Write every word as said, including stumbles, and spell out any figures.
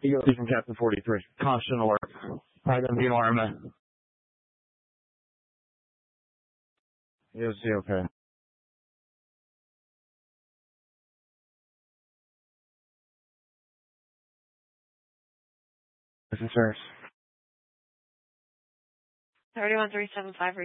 Eagle from Captain forty-three. Constant alert. I got the alarm. You'll see okay. This is Harris. thirty-one three seven five.